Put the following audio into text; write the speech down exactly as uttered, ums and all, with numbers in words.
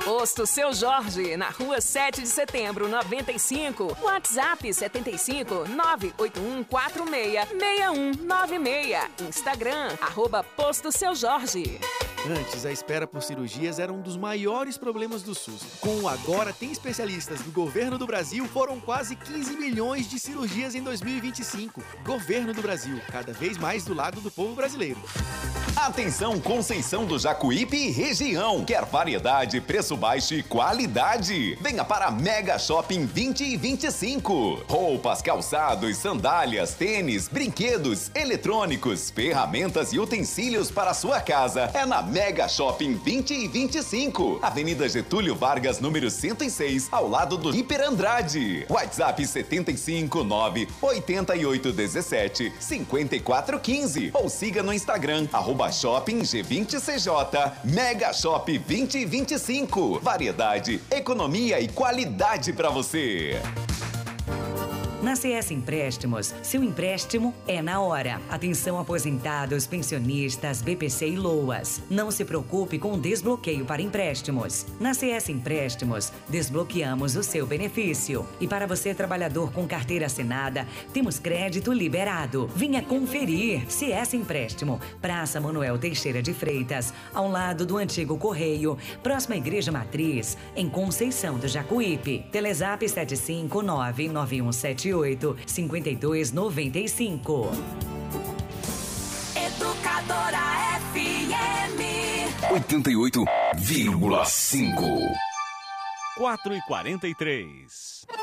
Posto Seu Jorge, na rua sete de setembro, noventa e cinco. WhatsApp setenta e cinco, nove oito um quatro seis, seis um nove seis. Instagram, arroba Posto Seu Jorge. Antes, a espera por cirurgias era um dos maiores problemas do SUS. Com o Agora Tem Especialistas do Governo do Brasil, foram quase quinze milhões de cirurgias em dois mil e vinte e cinco. Governo do Brasil, cada vez mais do lado do povo brasileiro. Atenção, Conceição do Jacuípe e região. Quer variedade, preço baixo e qualidade? Venha para Mega Shopping vinte e vinte e cinco. Roupas, calçados, sandálias, tênis, brinquedos, eletrônicos, ferramentas e utensílios para a sua casa. É na Mega Shopping vinte e vinte e cinco. Avenida Getúlio Vargas, número cento e seis, ao lado do Hiper Andrade. WhatsApp setenta e cinco, nove oito oito um sete, cinco quatro um cinco. Ou siga no Instagram, arroba Shopping G vinte C J. Mega Shop vinte e vinte e cinco. Variedade, economia e qualidade para você. Na C S Empréstimos, seu empréstimo é na hora. Atenção aposentados, pensionistas, B P C e LOAS. Não se preocupe com o desbloqueio para empréstimos. Na C S Empréstimos, desbloqueamos o seu benefício. E para você, trabalhador com carteira assinada, temos crédito liberado. Venha conferir. C S Empréstimo, Praça Manuel Teixeira de Freitas, ao lado do antigo Correio, próxima à Igreja Matriz, em Conceição do Jacuípe. Telezap sete cinco nove nove um sete oito, cinco dois nove cinco. Educadora F M oitenta e oito vírgula cinco. quatro e quarenta e três.